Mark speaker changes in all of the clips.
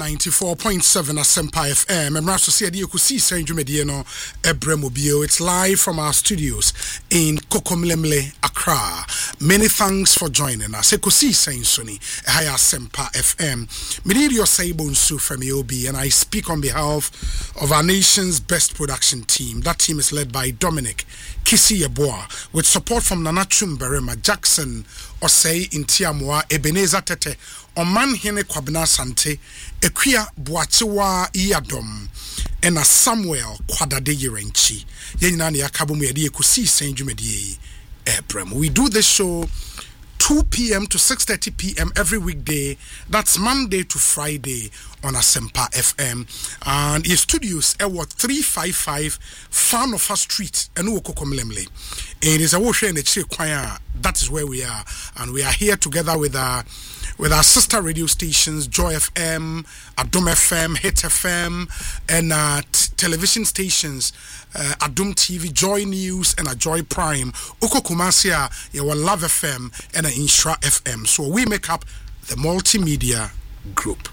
Speaker 1: 94.7 Asempa FM. I'm Raso Siadi Okusi Saint Jumedieno Ebremobio. It's live from our studios in Kokomlemle, Accra. Many thanks for joining us. Ekosi Saint Suni, Haya Asempa FM. Miridio Saibo Nsu from EOB, and I speak on behalf of our nation's best production team. That team is led by Dominic Kisi Yeboah, with support from Nana Chumberema, Jackson Osei Intiamwa, Ebenezer Tete, Oman Hene Kwabena Sante, Equia Boachewa Iadom, and a Samuel Kwadade Yerenchi. Yenani Akabumu Yadi Ekusi Saint Jumedie Ebrem. We do this show 2 p.m. to 6:30 p.m. every weekday. That's Monday to Friday on Asempa FM. And in studios, Ewa 355 Fanofa Street, and Ukokomlemle. It is a washer in the choir. That is where we are. And we are here together with our sister radio stations, Joy FM, Adom FM, Hit FM, and television stations, Adom TV, Joy News, and Joy Prime, Oko Kumasia, your Love FM, and Inshra FM. So we make up the multimedia group.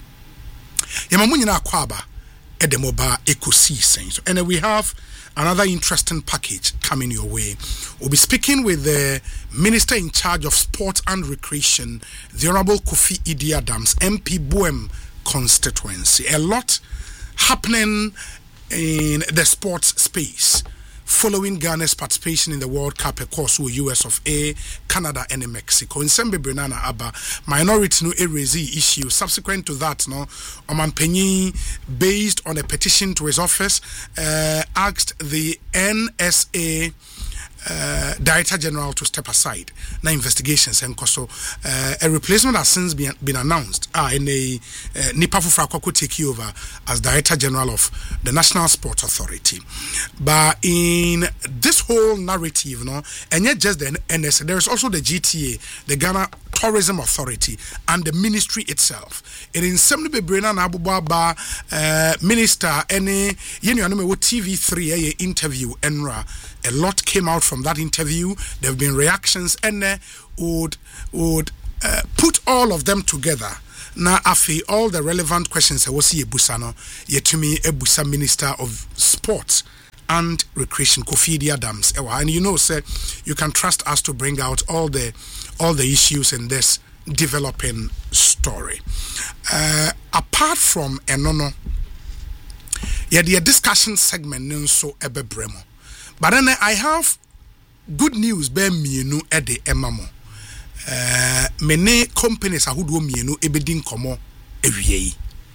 Speaker 1: Yamamunina Kwaba, Edemoba Ekusi Saints. And then we have another interesting package coming your way. We'll be speaking with the Minister in charge of Sport and Recreation, the Honorable Kofi Idi Adams, MP Boem constituency. A lot happening in the sports space following Ghana's participation in the World Cup, of course, with US of A, Canada, and Mexico. In Sembe Brenana Abba, minority no erase issue. Subsequent to that, no, Oman based on a petition to his office, asked the NSA Director General to step aside. Now investigations and so a replacement has since been announced. In a Nipa Fufra could take you over as Director General of the National Sports Authority. But in this whole narrative, and yet just the NSA, there is also the GTA, the Ghana Tourism Authority, and the ministry itself. It in Sembe Brena Nabubaba Minister any TV3 interview Enra. A lot came out from that interview. There have been reactions, and would put all of them together. Now, after all the relevant questions, I was here Busano, Yetumi Ebusa Minister of Sports and Recreation, Kofi Idi Adams. And you know, sir, you can trust us to bring out all the issues in this developing story. Apart from Enono, the discussion segment nso ebebremo. But then I have good news be mienu ede emamo. Many companies ahudo mienu ebedin komo ewiei.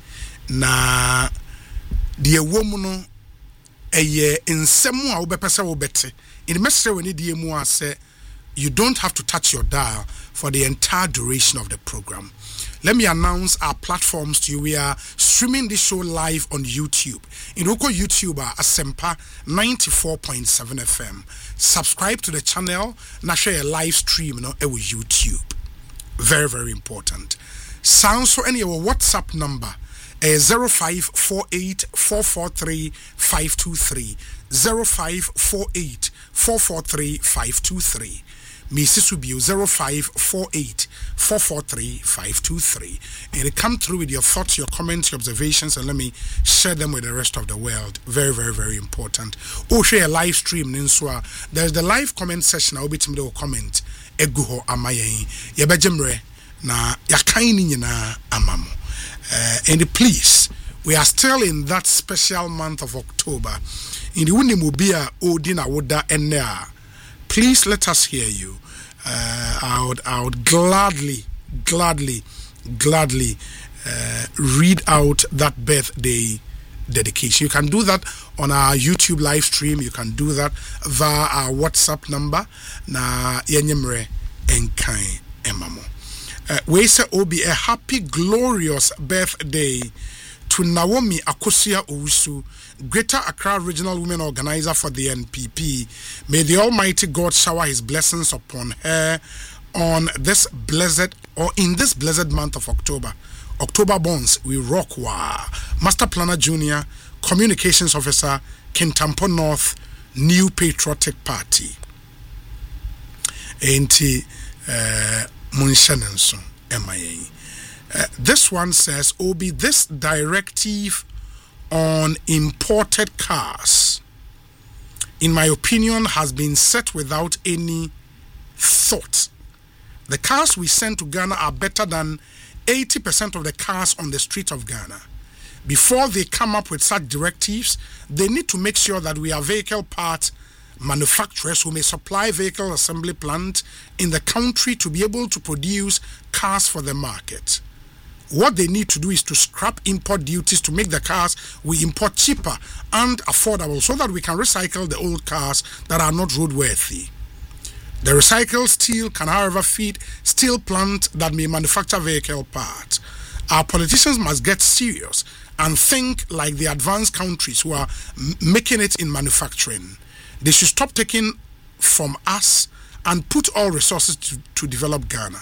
Speaker 1: Na de ewomu no eye nsemu a wobepese wobete. In the message we need mu ase you don't have to touch your dial for the entire duration of the program. Let me announce our platforms to you. We are streaming this show live on YouTube. In Oko YouTuber, Asempa 94.7 FM. Subscribe to the channel. Now share a live stream with YouTube. Very, very important. Sound so any our WhatsApp number 0548 443 523 0548 443 523. Mrs. Subio 0548 443 523. And it come through with your thoughts, your comments, your observations, and let me share them with the rest of the world. Very, very, very important. Oh, share a live stream. There's the live comment session. I'll be to me comment. Eguho amaye. Yabajemre na yakaini na amamo. And please, we are still in that special month of October. In the Unimubia Odina Woda Enea. Please let us hear you. I would gladly read out that birthday dedication. You can do that on our YouTube live stream. You can do that via our WhatsApp number. Na yenyemre enkai emamo. We say obi a happy glorious birthday to Naomi Akosia Owusu, Greater Accra Regional Women Organizer for the NPP. May the Almighty God shower His blessings upon her on this blessed in this blessed month of October. October Bonds, we rock wa. Master Planner Junior, Communications Officer, Kintampo North, New Patriotic Party. Enti Munshanenso MIA. This one says, Obi, this directive on imported cars, in my opinion, has been set without any thought. The cars we send to Ghana are better than 80% of the cars on the streets of Ghana. Before they come up with such directives, they need to make sure that we have vehicle part manufacturers who may supply vehicle assembly plant in the country to be able to produce cars for the market. What they need to do is to scrap import duties to make the cars we import cheaper and affordable so that we can recycle the old cars that are not roadworthy. The recycled steel can, however, feed steel plant that may manufacture vehicle parts. Our politicians must get serious and think like the advanced countries who are making it in manufacturing. They should stop taking from us and put all resources to develop Ghana.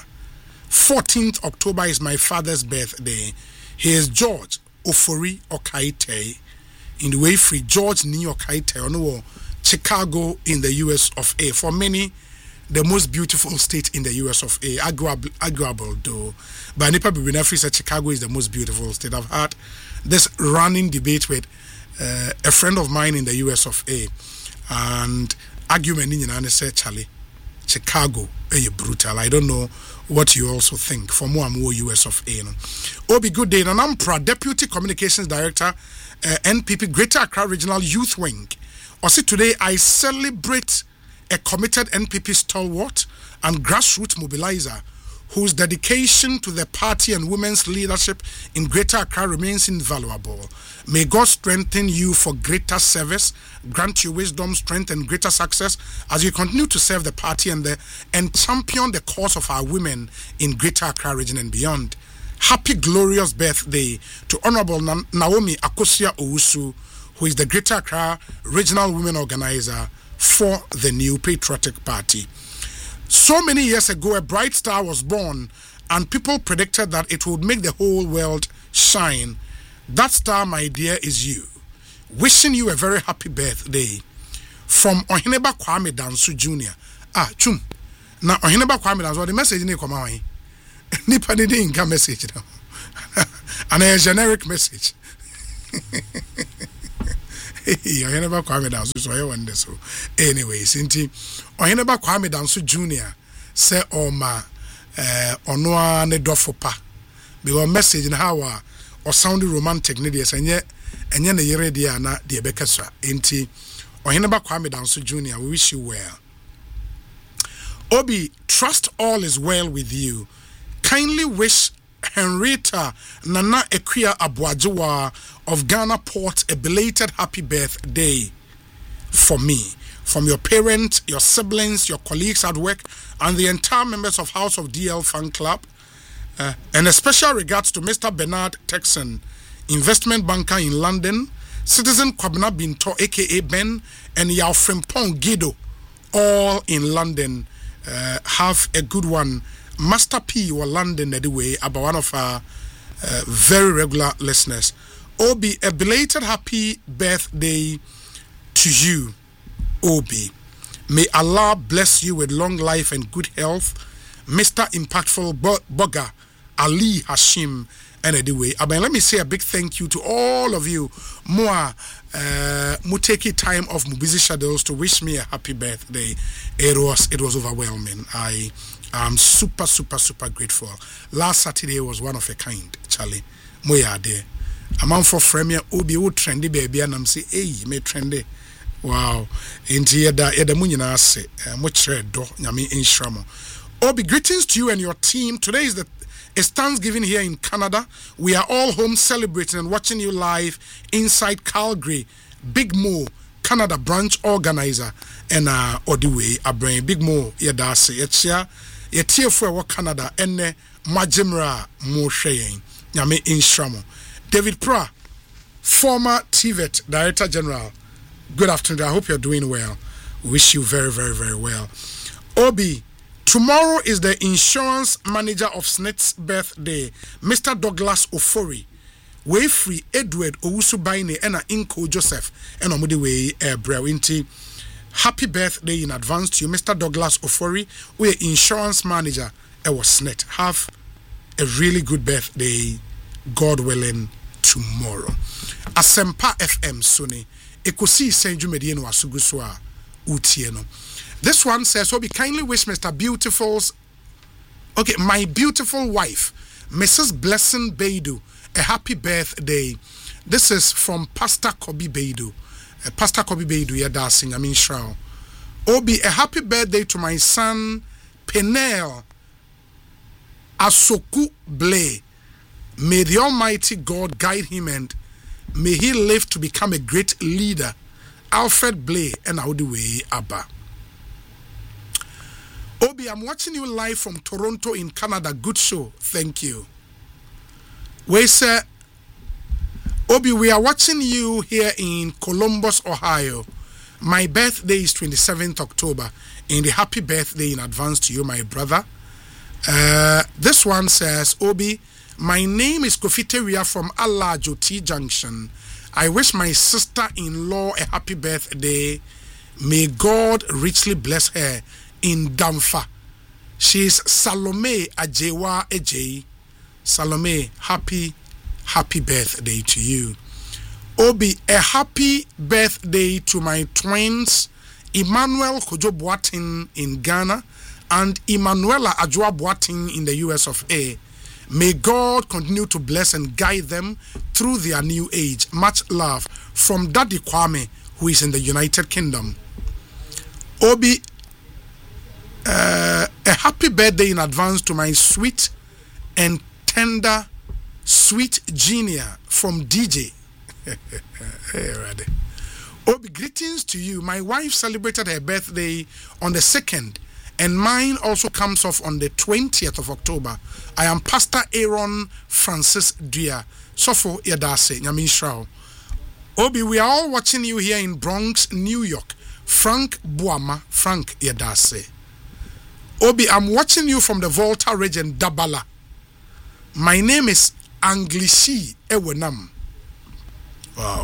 Speaker 1: 14th October is my father's birthday. He is George Ofori Okaite in the way free George Ni Okaite on Chicago in the US of A. For many, the most beautiful state in the US of A. Arguable though. But Nipa Bibinafri said Chicago is the most beautiful state. I've had this running debate with a friend of mine in the US of A. And argument in said, Charlie, Chicago, brutal. I don't know what you also think. For more and more US of A. Obi, good day. And I'm proud Deputy Communications Director, NPP Greater Accra Regional Youth Wing. Also today, I celebrate a committed NPP stalwart and grassroots mobilizer whose dedication to the party and women's leadership in Greater Accra remains invaluable. May God strengthen you for greater service, grant you wisdom, strength, and greater success as you continue to serve the party and champion the cause of our women in Greater Accra region and beyond. Happy, glorious birthday to Honorable Naomi Akosua Owusu, who is the Greater Accra Regional Women Organizer for the New Patriotic Party. So many years ago, a bright star was born, and people predicted that it would make the whole world shine. That star, my dear, is you. Wishing you a very happy birthday. From Oheneba Kwame Danso Jr. Chum. Now, Oheneba Kwame Danso, the message ni come away. Nipa ni inka message now. And a generic message. Oheneba Kwame Danso so I wonder so. Anyways, Oheneba Kwame Danso Jr. say ma onoa ne dofo pa. Because message in how or sound romantic ne dey enye na yere dey na dey bekasa. Enti Oheneba Kwame Danso Jr. we wish you well. Obi, trust all is well with you. Kindly wish Henrietta Nana Equia Abuajiwa of Ghana Port a belated happy birthday for me, from your parents, your siblings, your colleagues at work, and the entire members of House of DL Fan Club. And a special regards to Mr. Bernard Texan, investment banker in London, citizen Kwabena Binto, aka Ben, and Yao Frimpong Guido, all in London. Have a good one. Master P or London anyway, about one of our very regular listeners. Obi, a belated happy birthday to you, Obi. May Allah bless you with long life and good health. Mr. Impactful Boga Ali Hashim. And anyway, let me say a big thank you to all of you. More take time off my busy schedules to wish me a happy birthday. It was overwhelming. I am super grateful. Last Saturday was one of a kind, Charlie. Moya there. A man for Premier Obi would trendy baby and I'm say, hey, me trendy. Wow. Inti yeda munyina ase. Much red do nyami inshramo. Obi, greetings to you and your team. Today is Thanksgiving here in Canada. We are all home celebrating and watching you live inside Calgary. Big Mo, Canada branch organizer, and Odiwe Abrain. Big Mo, yedase. Yetia for Canada, ene Majimra Mo Sheyen. Nyame Inshramo. David Pra, former TVET Director General. Good afternoon. I hope you're doing well. Wish you very well. Obi, tomorrow is the insurance manager of SNIT's birthday, Mr. Douglas Ofori. Way free Edward Owusubaine and Inko Joseph and Omudiwe Brewinti. Happy birthday in advance to you, Mr. Douglas Ofori. We're insurance manager at SNIT. Have a really good birthday, God willing, tomorrow. Asempa FM Suni. Ekosi Senju Medieno Asuguswa Utieno. This one says, "Obi, kindly wish Mr. Beautiful's, okay, my beautiful wife, Mrs. Blessing Beidu, a happy birthday." This is from Pastor Kobe Beidu. Pastor Kobe Beidu, yeah, dancing, I mean, Shroud. Obi, a happy birthday to my son, Penel Asoku Blay. May the Almighty God guide him and may he live to become a great leader. Alfred Blay and Audiway Abba. Obi, I'm watching you live from Toronto in Canada. Good show. Thank you. We say, Obi, we are watching you here in Columbus, Ohio. My birthday is 27th October. And a happy birthday in advance to you, my brother. This one says, Obi, my name is Kofiteria from Alajo T Junction. I wish my sister-in-law a happy birthday. May God richly bless her in Damfa. She's Salome Ajewa Ejei. Salome, happy birthday to you. Obi, a happy birthday to my twins, Emmanuel Kojo Boatin in Ghana and Emanuela Ajwa Boatin in the US of A. May God continue to bless and guide them through their new age. Much love from Daddy Kwame, who is in the United Kingdom. Obi, a happy birthday in advance to my sweet and tender, sweet Genia from DJ. Obi, greetings to you. My wife celebrated her birthday on the 2nd, and mine also comes off on the 20th of October. I am Pastor Aaron Francis Dia. Sofo Yadase, Nyamin Shrao. Obi, we are all watching you here in Bronx, New York. Frank Buama, Frank Yadase. Obi, I'm watching you from the Volta region, Dabala. My name is Anglishi Ewenam. Wow.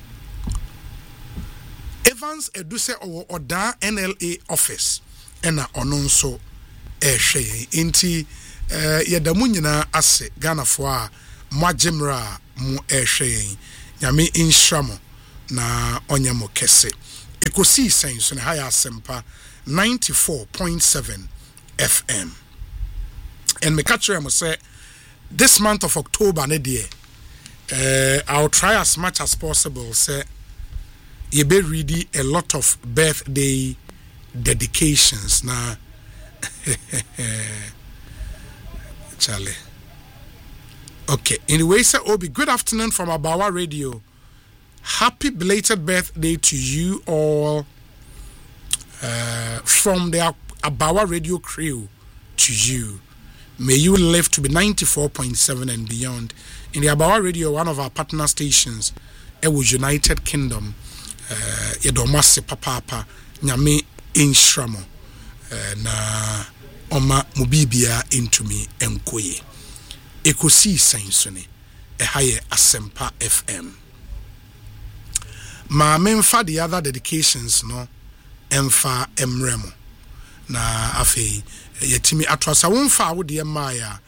Speaker 1: Evans Eduse Oda NLA office. Ena ononso ehwe inti yedamu nyina ase Ghana foa mwajemra mu ehwe nyame inshamo na onyamo kese ekosi sense na haya asempa 94.7 FM. And me catch you say this month of October ne dear I'll try as much as possible say you be ready a lot of birthday dedications na Charlie. Okay, anyway, sir, Obi, good afternoon from Abawa Radio. Happy belated birthday to you all from the Abawa Radio crew to you. May you live to be 94.7 and beyond. In the Abawa Radio, one of our partner stations, it was United Kingdom. Yedomase Papa Nyame Inshramo na Oma Mubibia into me enkoye. Ekosi sensone ehaye Asempa FM. Ma memfa the other dedications no emfa emremo na afei yetimi atwasa wonfa wo de maya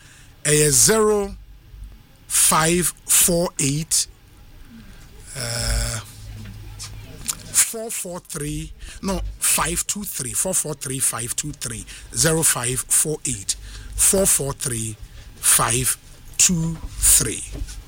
Speaker 1: 0548 443 no 523 443 523 0548 443 523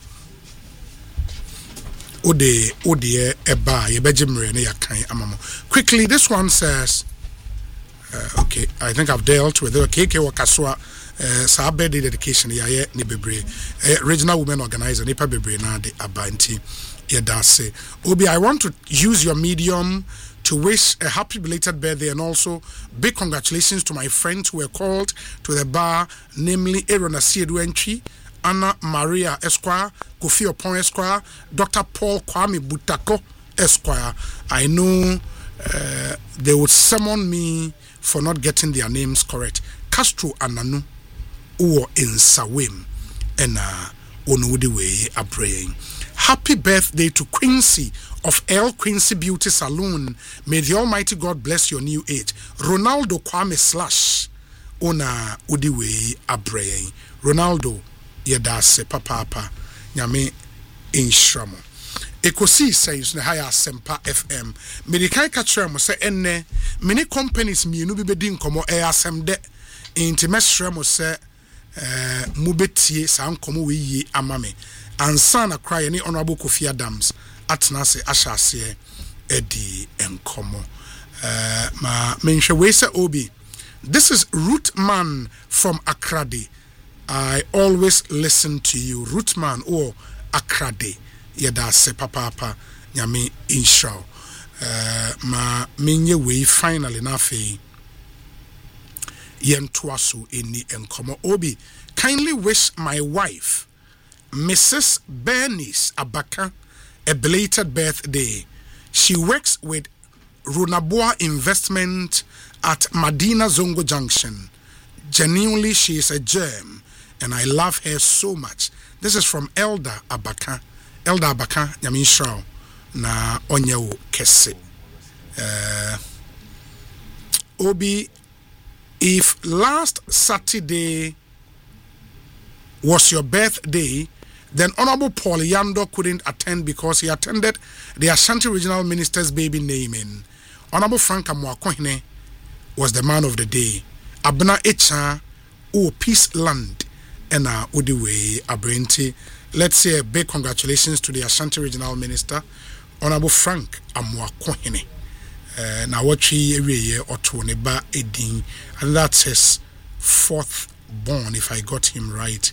Speaker 1: ode eba yebejimre na yakan amamo. Quickly, this one says okay, I think I've dealt with the KK Wakaswa sa birthday dedication ya ni bebre regional women organizer nipa bebre na de abanti yedase. Obi, I want to use your medium to wish a happy belated birthday and also big congratulations to my friends who were called to the bar, namely Aaron Asiedu Entry, Anna Maria Esquire, Kofi Opon Esquire, Dr. Paul Kwame Butako Esquire. I know they would summon me for not getting their names correct. Castro Ananu or in Sawim and Onudi way are praying. Happy birthday to Quincy of El Quincy Beauty Salon. May the Almighty God bless your new age. Ronaldo Kwame Slash ona udi we abrɛ Ronaldo yɛda ase papa nyame inhramo ekosi says na haya sempa FM medikai ka kyerɛ mo sɛ enne mini companies mienu bi bedi nkomo asɛm de enti mesrɛ mo sɛ mu betie saa nkomo we yie ama me ansa na kra ye ne honorable Kofi Adams atena se ahyase edi enkomo ma menhwɛ we sɛ obi. This is Rootman from Akrade. I always listen to you. Rootman or Akrade. Yada se papa nyame inshaw. Ma menye we finally na fe yentoaso eni enkomo obi. Kindly wish my wife Mrs. Bernice Abaka a belated birthday. She works with Runaboa Investment at Madina Zongo Junction. Genuinely, she is a gem, and I love her so much. This is from Elder Abaka. Elder Abaka, Yamin Shao, na onyewo kese. Obi, if last Saturday was your birthday, then Honorable Paul Yando couldn't attend because he attended the Ashanti Regional Minister's baby naming. Honorable Frank Amwakohine was the man of the day. Abna Echa o Peace Land and Udiwe Abrenti. Let's say a big congratulations to the Ashanti Regional Minister, Honorable Frank Amwakohine. Na wachi eweye otone ba edin, and that's his fourth born, if I got him right.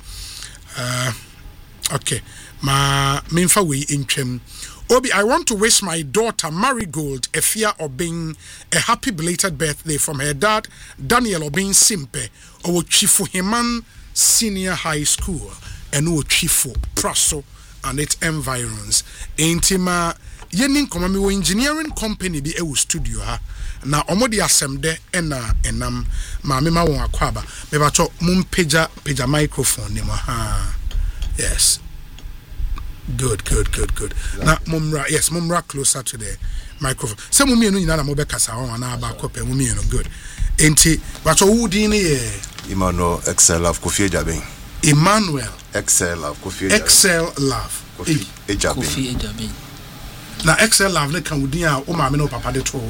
Speaker 1: Okay, ma minfa we intwem. Obi, I want to wish my daughter Marigold Efia Obing a happy belated birthday from her dad Daniel Obing Simpe or Chifu Heman Senior High School and Chifu Praso and its environs. Intima yenin komami wo engineering company bi e studio ha na omodi asemde ena enam ma me ma won akwaba me ba cho mum page microphone ni mo ha. Yes. Good. Yeah. Now, mumra closer to the microphone. Some women know na mo be kasa on na ba kope women good. Enti, but who din
Speaker 2: Emmanuel Excel of Kofi Ejabin.
Speaker 1: Emmanuel
Speaker 2: Excel of Kofi Ejabin.
Speaker 1: Excel Love.
Speaker 2: Kofi Ejabin.
Speaker 1: Na Excel Love ne kan wudin a o ma me no papa de to